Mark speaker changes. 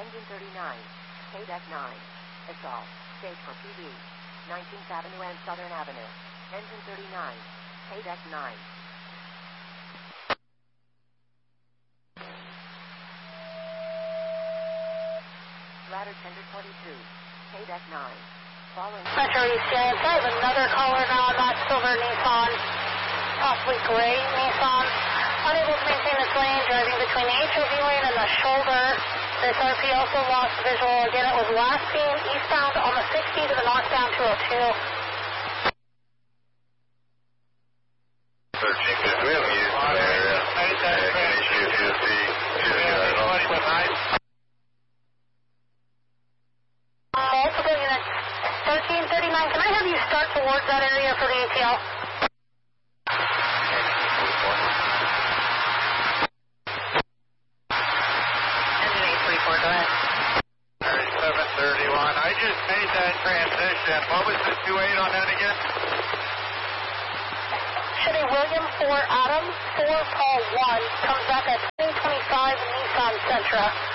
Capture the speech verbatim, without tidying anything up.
Speaker 1: Engine thirty-nine, K deck nine. Exalt, stage for P D. nineteenth Avenue and Southern Avenue. Engine thirty-nine, K deck nine. Ladder tender twenty-two, K deck nine. Following.
Speaker 2: Metro East James, I have another caller now on that silver Nissan, possibly gray Nissan. Unable to maintain this lane, driving between the H O V lane and the shoulder. This R P also lost visual. Again, it was last seen eastbound on the sixty to the northbound two oh two.
Speaker 3: thirteen fifty, we haven't used that area. Any issues you see?
Speaker 2: Multiple units. thirteen thirty-nine, can I have you start towards that area for the A T L? Engine eight three four, go ahead.
Speaker 3: thirty-seven thirty-one, I just made that transition. What was the two eight on that again?
Speaker 2: Chevy William four Adam, four Paul one, comes back at twenty twenty-five Nissan Sentra.